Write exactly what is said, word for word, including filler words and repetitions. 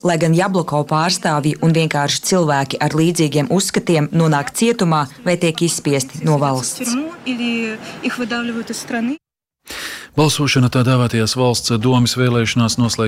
Lai gan Jabloko pārstāvji un vienkārši cilvēki ar līdzīgiem uzskatiem nonāk cietumā vai tiek izspiesti no valsts. Balsošana tā dēvētajās valsts domes vēlēšanās noslēgsies